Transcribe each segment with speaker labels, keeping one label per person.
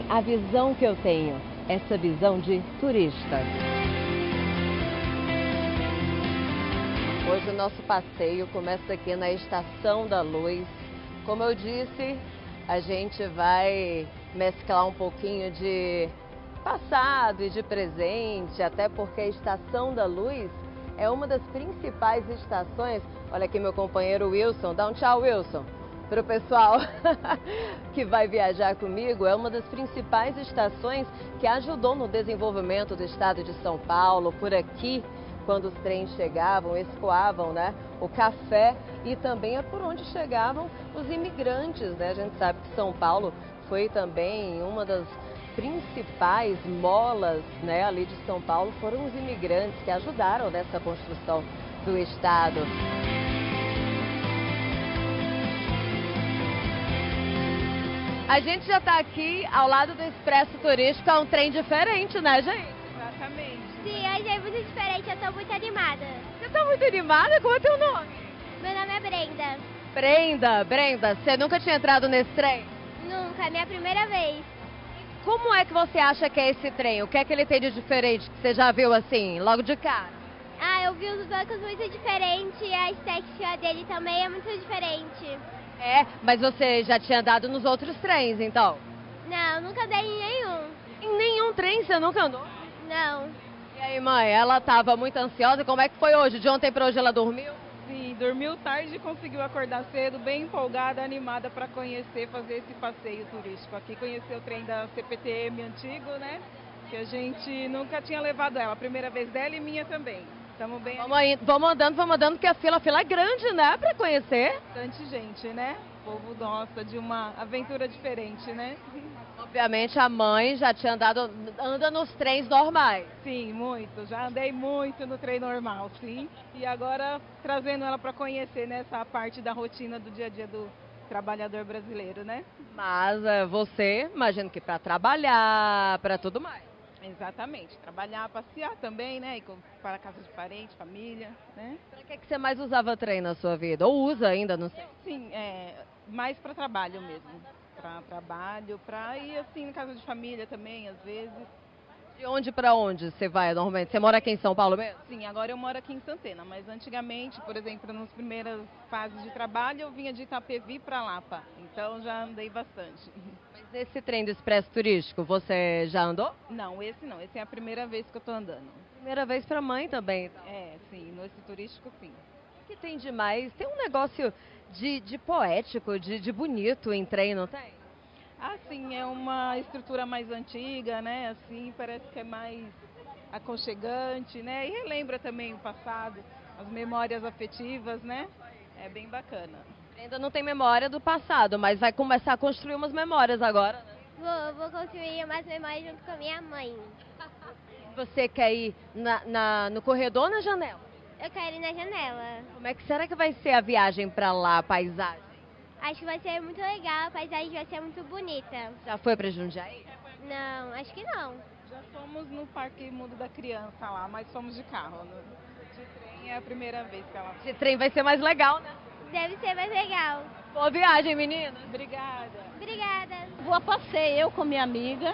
Speaker 1: a visão que eu tenho, essa visão de turista. Hoje o nosso passeio começa aqui na Estação da Luz. Como eu disse, a gente vai mesclar um pouquinho de passado e de presente, até porque a Estação da Luz é uma das principais estações. Olha aqui meu companheiro Wilson, dá um tchau, Wilson, para o pessoal que vai viajar comigo. É uma das principais estações que ajudou no desenvolvimento do estado de São Paulo. Por aqui, quando os trens chegavam, escoavam, né, o café, e também é por onde chegavam os imigrantes, né? A gente sabe que São Paulo foi também uma das principais molas, né, ali de São Paulo, foram os imigrantes que ajudaram nessa construção do estado. A gente já está aqui ao lado do Expresso Turístico, é um trem diferente, né, gente?
Speaker 2: Exatamente.
Speaker 3: Sim, hoje é muito diferente, eu estou muito animada.
Speaker 1: Você está muito animada? Como é teu nome?
Speaker 3: Meu nome é Brenda.
Speaker 1: Brenda, você nunca tinha entrado nesse trem?
Speaker 3: Nunca, é minha primeira vez.
Speaker 1: Como é que você acha que é esse trem? O que é que ele tem de diferente que você já viu assim, logo de cara?
Speaker 3: Eu vi os bancos muito diferentes e a estética dele também é muito diferente.
Speaker 1: É, mas você já tinha andado nos outros trens, então?
Speaker 3: Não, nunca andei em nenhum.
Speaker 1: Em nenhum trem você nunca andou?
Speaker 3: Não.
Speaker 1: E aí, mãe, ela estava muito ansiosa. Como é que foi hoje? De ontem para hoje ela dormiu?
Speaker 2: Sim, dormiu tarde e conseguiu acordar cedo, bem empolgada, animada para conhecer, fazer esse passeio turístico aqui. Conhecer o trem da CPTM antigo, né? Que a gente nunca tinha levado ela. A primeira vez dela e minha também. Estamos bem.
Speaker 1: Vamos andando, porque a fila é grande, né? Para conhecer.
Speaker 2: Bastante gente, né? O povo gosta de uma aventura diferente, né?
Speaker 1: Obviamente a mãe já tinha anda nos trens normais.
Speaker 2: Sim, muito. Já andei muito no trem normal, sim. E agora trazendo ela para conhecer nessa parte da rotina do dia a dia do trabalhador brasileiro, né?
Speaker 1: Mas você, imagino que para trabalhar, para tudo mais.
Speaker 2: Exatamente. Trabalhar, passear também, né? E para a casa de parente, família, né?
Speaker 1: Para que você mais usava trem na sua vida? Ou usa ainda, não sei?
Speaker 2: Sim, mais para trabalho mesmo. Para trabalho, para ir assim na casa de família também, às vezes.
Speaker 1: De onde para onde você vai normalmente? Você mora aqui em São Paulo mesmo?
Speaker 2: Sim, agora eu moro aqui em Santana, mas antigamente, por exemplo, nas primeiras fases de trabalho, eu vinha de Itapevi para Lapa, então já andei bastante.
Speaker 1: Mas nesse trem do Expresso Turístico, você já andou?
Speaker 2: Não, esse é a primeira vez que eu estou andando.
Speaker 1: Primeira vez para mãe também, então.
Speaker 2: Sim, nesse turístico sim.
Speaker 1: O que tem demais? Tem um negócio de poético, de bonito em trem, não tem?
Speaker 2: Sim, é uma estrutura mais antiga, né? Assim, parece que é mais aconchegante, né? E relembra também o passado, as memórias afetivas, né? É bem bacana.
Speaker 1: Ainda não tem memória do passado, mas vai começar a construir umas memórias agora, né?
Speaker 3: Vou construir umas memórias junto com a minha mãe.
Speaker 1: Você quer ir no corredor ou na janela?
Speaker 3: Eu quero ir na janela.
Speaker 1: Como é que será que vai ser a viagem para lá, a paisagem?
Speaker 3: Acho que vai ser muito legal, a paisagem vai ser muito bonita.
Speaker 1: Já foi para Jundiaí?
Speaker 3: Não, acho que não.
Speaker 2: Já fomos no Parque Mundo da Criança lá, mas fomos de carro. De trem é a primeira vez que ela...
Speaker 1: De trem vai ser mais legal, né?
Speaker 3: Deve ser mais legal.
Speaker 1: Boa viagem, meninas.
Speaker 2: Obrigada.
Speaker 3: Obrigada.
Speaker 4: Vou a passeio, eu com minha amiga.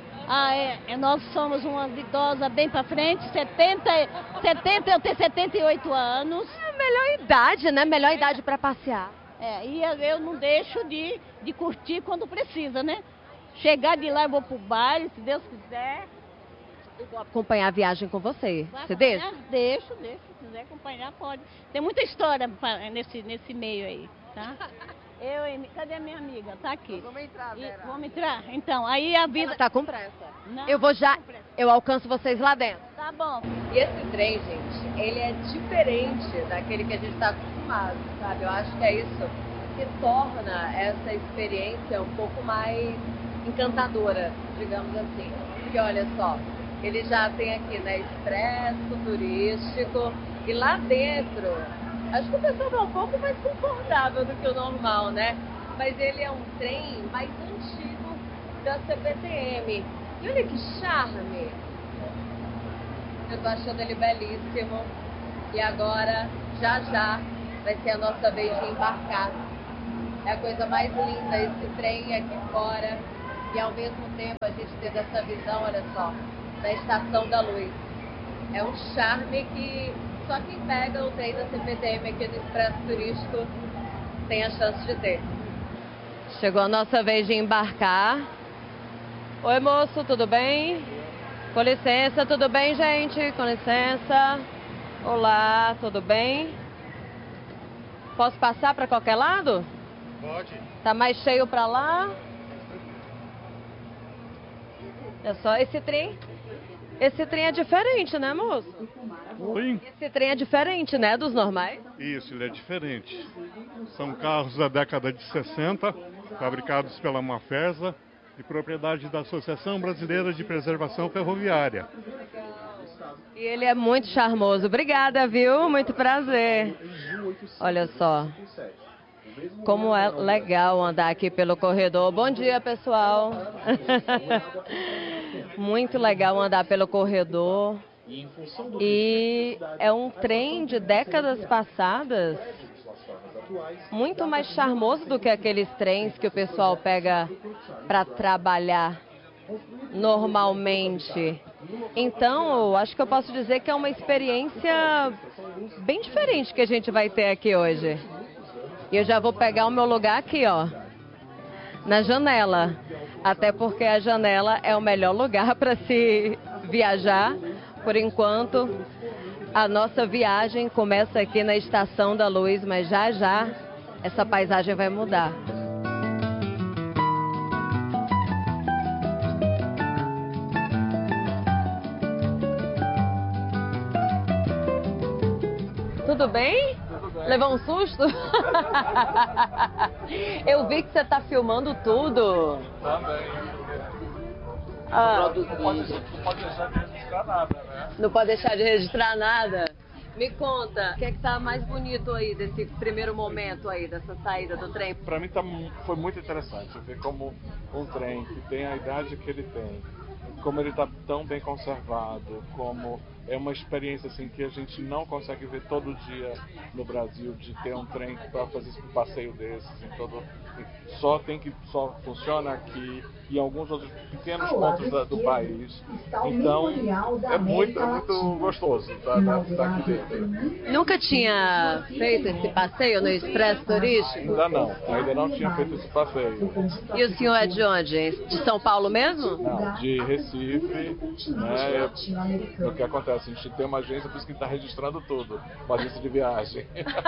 Speaker 4: Nós somos umas idosas bem para frente, 70, eu tenho 78 anos.
Speaker 1: É a melhor idade, né? Melhor idade para passear.
Speaker 4: E eu não deixo de curtir quando precisa, né? Chegar de lá eu vou pro baile, se Deus quiser.
Speaker 1: Eu vou acompanhar a viagem com você. Você deixa?
Speaker 4: Deixo. Se quiser acompanhar, pode. Tem muita história nesse meio aí, tá? Cadê a minha amiga? Tá aqui.
Speaker 1: Vamos entrar, Vera.
Speaker 4: Vamos entrar? Então, aí a vida...
Speaker 1: Ela tá com pressa.
Speaker 4: Não,
Speaker 1: Eu alcanço vocês lá dentro.
Speaker 4: Tá bom.
Speaker 1: E esse trem, gente, ele é diferente daquele que a gente está acostumado, sabe? Eu acho que é isso que torna essa experiência um pouco mais encantadora, digamos assim. Porque olha só, ele já tem aqui, né, expresso turístico, e lá dentro, acho que o pessoal tá um pouco mais confortável do que o normal, né? Mas ele é um trem mais antigo da CPTM. E olha que charme! Eu tô achando ele belíssimo. E agora, já vai ser a nossa vez de embarcar. É a coisa mais linda esse trem aqui fora. e ao mesmo tempo a gente teve essa visão, olha só, da Estação da Luz. É um charme que só quem pega o trem da CPTM aqui no Expresso Turístico tem a chance de ter. Chegou a nossa vez de embarcar. Oi, moço, tudo bem? Com licença, tudo bem, gente? Com licença. Olá, tudo bem? Posso passar para qualquer lado?
Speaker 5: Pode.
Speaker 1: Tá mais cheio para lá? É só esse trem. Esse trem é diferente, né, moço?
Speaker 5: Oi?
Speaker 1: Esse trem é diferente, né, dos normais?
Speaker 5: Isso, ele é diferente. São carros da década de 60, fabricados pela Mafesa e propriedade da Associação Brasileira de Preservação Ferroviária.
Speaker 1: E ele é muito charmoso. Obrigada, viu? Muito prazer. Olha só. Como é legal andar aqui pelo corredor. Bom dia, pessoal. Muito legal andar pelo corredor. E é um trem de décadas passadas, muito mais charmoso do que aqueles trens que o pessoal pega para trabalhar normalmente. Então, eu acho que eu posso dizer que é uma experiência bem diferente que a gente vai ter aqui hoje. E eu já vou pegar o meu lugar aqui, ó, na janela. Até porque a janela é o melhor lugar para se viajar. Por enquanto, a nossa viagem começa aqui na Estação da Luz, mas já já essa paisagem vai mudar. Tudo bem? Levou um susto? Eu vi que você está filmando tudo. Ah,
Speaker 6: Não pode deixar de registrar nada, né?
Speaker 1: não pode deixar de registrar nada. Me conta, o que é que tá mais bonito aí desse primeiro momento aí, dessa saída do trem?
Speaker 6: Para mim foi muito interessante ver como um trem que tem a idade que ele tem, como ele está tão bem conservado, como é uma experiência assim que a gente não consegue ver todo dia no Brasil, de ter um trem para fazer um passeio desses, só funciona aqui e em alguns outros pequenos pontos do país. Então é muito gostoso estar aqui dentro.
Speaker 1: Nunca tinha feito esse passeio no Expresso Turístico?
Speaker 6: Ainda não tinha feito esse passeio.
Speaker 1: E o senhor é de onde? De São Paulo mesmo?
Speaker 6: Não, de Recife, né? O que acontece? A gente tem uma agência, por isso que está registrando tudo, uma agência de viagem.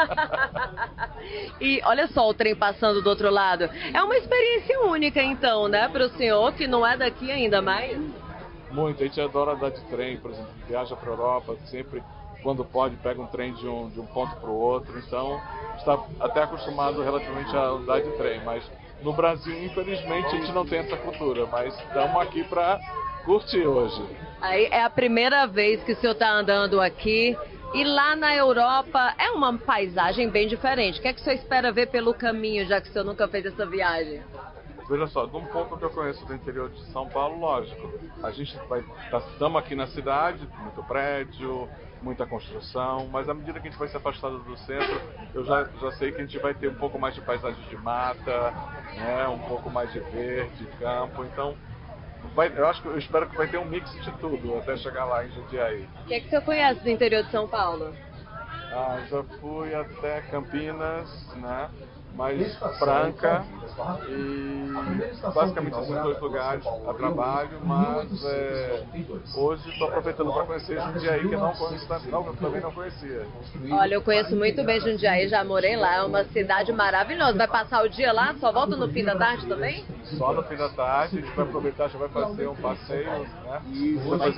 Speaker 1: E olha só o trem passando do outro lado. É uma experiência única então, né, para o senhor que não é daqui ainda mais?
Speaker 6: Muito, a gente adora andar de trem, por exemplo, viaja para a Europa, sempre quando pode pega um trem de um ponto para o outro, então está até acostumado relativamente a andar de trem, mas no Brasil, infelizmente, a gente não tem essa cultura, mas estamos aqui para curtir hoje.
Speaker 1: Aí é a primeira vez que o senhor está andando aqui. E lá na Europa é uma paisagem bem diferente. O que é que o senhor espera ver pelo caminho, já que o senhor nunca fez essa viagem?
Speaker 6: Veja só, de um pouco que eu conheço do interior de São Paulo, lógico, a gente estamos aqui na cidade, muito prédio, muita construção, mas à medida que a gente vai se afastando do centro, eu já sei que a gente vai ter um pouco mais de paisagens de mata, né, um pouco mais de verde, campo, então eu espero que vai ter um mix de tudo até chegar lá em Jundiaí.
Speaker 1: O que é que o senhor conhece do interior de São Paulo?
Speaker 6: Já fui até Campinas, né? Mais Franca e basicamente esses dois lugares a trabalho, mas hoje estou aproveitando para conhecer Jundiaí, que eu também não conhecia.
Speaker 1: Olha, eu conheço muito bem Jundiaí, já morei lá, é uma cidade maravilhosa. Vai passar o dia lá, só volta no fim da tarde também?
Speaker 6: Só no fim da tarde, a gente vai aproveitar, já vai fazer um passeio, né?
Speaker 7: Vamos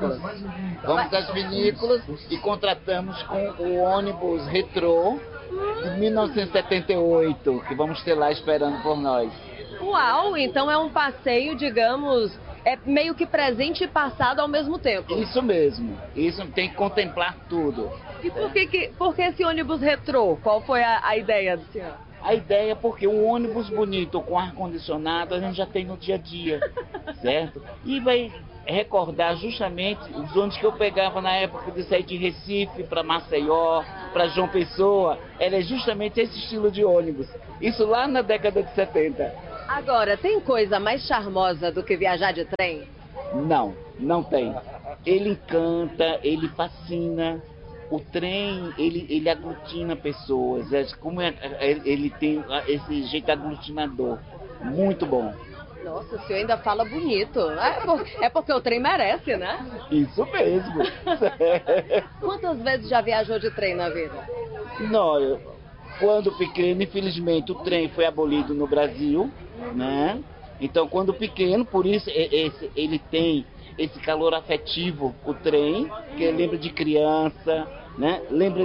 Speaker 7: às vinícolas e contratamos com o ônibus retrô de 1978, que vamos ter lá esperando por nós.
Speaker 1: Uau, então é um passeio, digamos, é meio que presente e passado ao mesmo tempo.
Speaker 7: Isso mesmo, isso tem que contemplar tudo.
Speaker 1: E por que esse ônibus retrô? Qual foi a ideia do senhor?
Speaker 7: A ideia é porque um ônibus bonito com ar-condicionado a gente já tem no dia a dia, certo? E vai recordar justamente os ônibus que eu pegava na época de sair de Recife para Maceió, para João Pessoa, era justamente esse estilo de ônibus. Isso lá na década de 70.
Speaker 1: Agora, tem coisa mais charmosa do que viajar de trem?
Speaker 7: Não, não tem. Ele encanta, ele fascina. O trem, ele aglutina pessoas. Como ele tem esse jeito aglutinador. Muito bom.
Speaker 1: Nossa, o senhor ainda fala bonito. É porque o trem merece, né?
Speaker 7: Isso mesmo.
Speaker 1: Quantas vezes já viajou de trem na vida?
Speaker 7: Não, quando pequeno, infelizmente, o trem foi abolido no Brasil, né? Então, quando pequeno, por isso ele tem esse calor afetivo, o trem, que lembra de criança, né? Lembra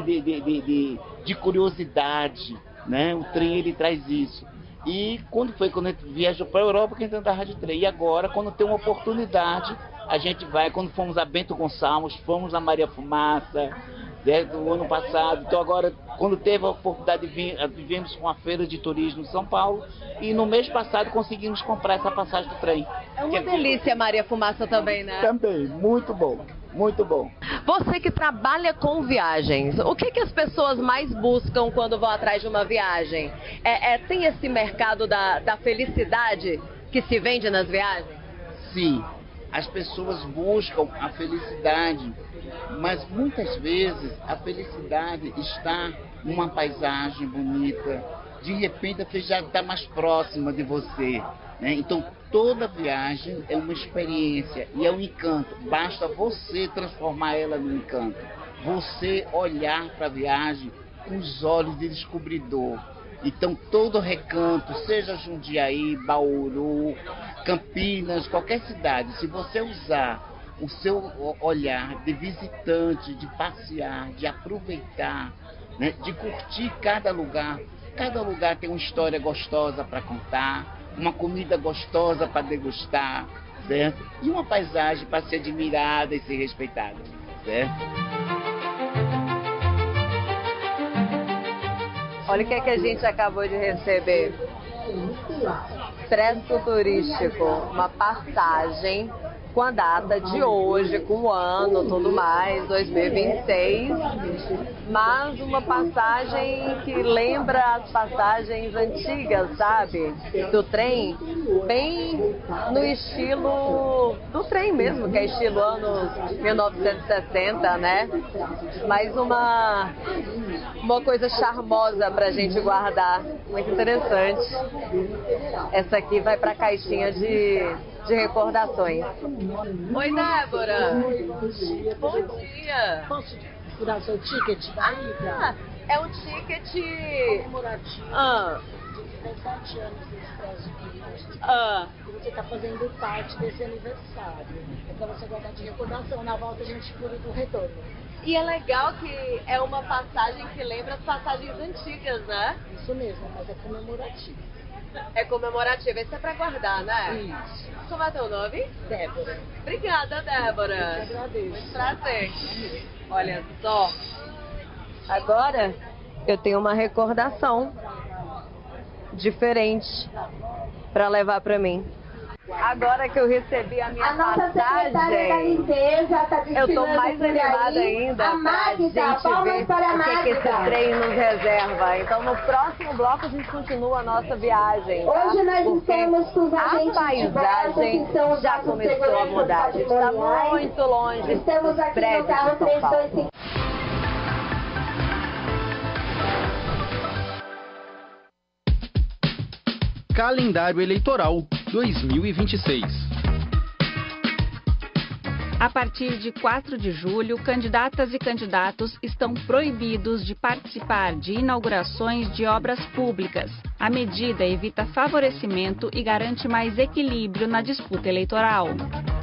Speaker 7: de curiosidade, né? O trem, ele traz isso. E quando a gente viajou para a Europa, que a gente andava de trem. E agora, quando tem uma oportunidade, a gente vai. Quando fomos a Bento Gonçalves, fomos a Maria Fumaça, certo? O ano passado. Então agora, quando teve a oportunidade de vir, vivemos com a feira de turismo em São Paulo. E no mês passado conseguimos comprar essa passagem do trem.
Speaker 1: É uma delícia, Maria Fumaça também, né?
Speaker 7: Também, muito bom. Muito bom.
Speaker 1: Você que trabalha com viagens, o que as pessoas mais buscam quando vão atrás de uma viagem? Tem esse mercado da felicidade que se vende nas viagens?
Speaker 7: Sim, as pessoas buscam a felicidade, mas muitas vezes a felicidade está numa paisagem bonita, de repente a já está mais próxima de você, né? Então toda viagem é uma experiência e é um encanto. Basta você transformar ela num encanto. Você olhar para a viagem com os olhos de descobridor. Então todo recanto, seja Jundiaí, Bauru, Campinas, qualquer cidade, se você usar o seu olhar de visitante, de passear, de aproveitar, né, de curtir cada lugar tem uma história gostosa para contar, uma comida gostosa para degustar, certo? E uma paisagem para ser admirada e ser respeitada, certo?
Speaker 1: Olha o que a gente acabou de receber. Expresso turístico, uma passagem com a data de hoje, com o ano, tudo mais, 2026, mas uma passagem que lembra as passagens antigas, sabe? Do trem, bem no estilo do trem mesmo, que é estilo anos 1960, né? Mas uma coisa charmosa pra gente guardar, muito interessante. Essa aqui vai pra caixinha de recordações. Oi, Débora. Bom dia.
Speaker 8: Posso furar seu ticket da ida?
Speaker 1: É um ticket
Speaker 8: comemorativo de 17 anos do Expresso Turístico. E você está fazendo parte desse aniversário. É para você guardar de recordação. Na volta a gente fura do retorno.
Speaker 1: E é legal que é uma passagem que lembra as passagens antigas, né?
Speaker 8: Isso mesmo, mas é comemorativo.
Speaker 1: É comemorativo, esse é pra guardar, né?
Speaker 8: Isso.
Speaker 1: Como é teu nome?
Speaker 8: Débora.
Speaker 1: Obrigada, Débora.
Speaker 8: Eu te agradeço.
Speaker 1: Muito prazer. Olha só, agora eu tenho uma recordação diferente pra levar pra mim. Agora que eu recebi a minha passagem, eu tô mais animada ainda pra gente ver o que esse trem nos reserva. Então no próximo bloco a gente continua a nossa viagem, tá?
Speaker 9: Hoje nós estamos com os
Speaker 1: a paisagem já começou a mudar. A gente está muito longe
Speaker 9: Estamos aqui no carro 325.
Speaker 10: Calendário Eleitoral 2026.
Speaker 11: A partir de 4 de julho, candidatas e candidatos estão proibidos de participar de inaugurações de obras públicas. A medida evita favorecimento e garante mais equilíbrio na disputa eleitoral.